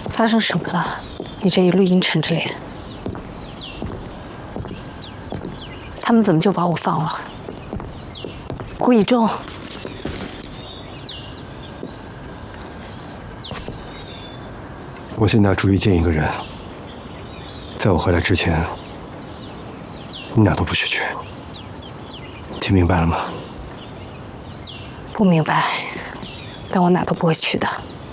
发生什么了？你这一路阴沉着脸，他们怎么就把我放了？顾以仲， 我现在注意见一个人，在我回来之前，你哪都不许去。听明白了吗？ 不明白，但我哪都不会去的。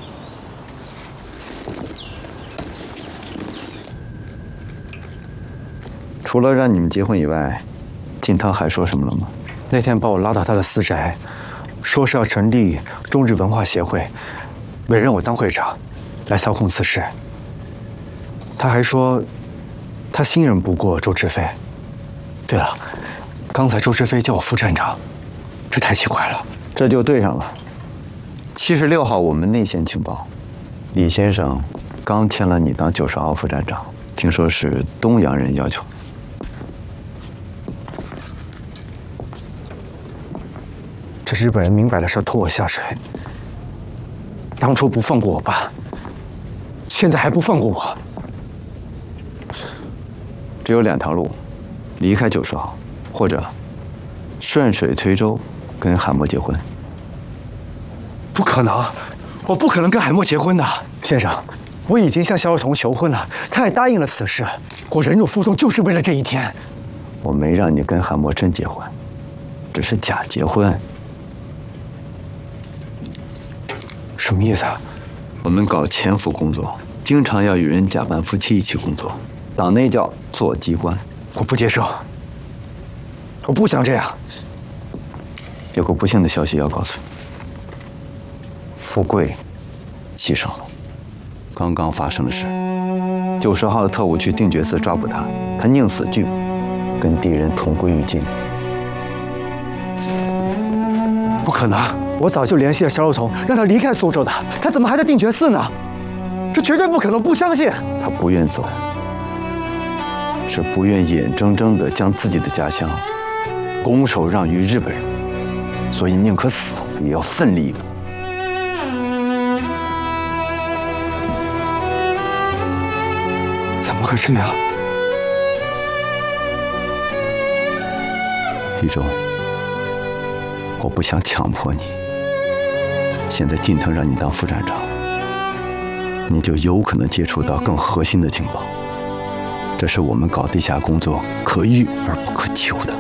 除了让你们结婚以外，靳涛还说什么了吗？ 那天把我拉到他的私宅，说是要成立中日文化协会，委任我当会长，来操控此事。他还说，他信任不过周志飞。对了，刚才周志飞叫我副站长，这太奇怪了。 这就对上了。76号我们内线情报，李先生刚签了你当90号副站长，听说是东洋人要求。 这日本人明摆的是要拖我下水。当初不放过我爸，现在还不放过我。 只有2条路：离开90号，或者顺水推舟跟海默结婚。 不可能，我不可能跟海默结婚的，先生。我已经向肖若彤求婚了，他也答应了此事。我忍辱负重就是为了这一天。 我没让你跟海默真结婚，只是假结婚。 什么意思啊？ 我们搞潜伏工作，经常要与人假扮夫妻一起工作，党内叫做机关。 我不接受，我不想这样。 有个不幸的消息要告诉你：富贵牺牲了。刚刚发生的事，90号的特务去定觉寺抓捕他，他宁死拒捕，跟敌人同归于尽。 不可能！ 我早就联系了肖若彤，让他离开苏州的，他怎么还在定觉寺呢？这绝对不可能！不相信！ 他不愿走，是不愿眼睁睁地将自己的家乡拱手让于日本人，所以宁可死也要奋力一搏。 怎么会这样？ 一中，我不想强迫你。 现在靳腾让你当副站长，你就有可能接触到更核心的情报，这是我们搞地下工作可遇而不可求的。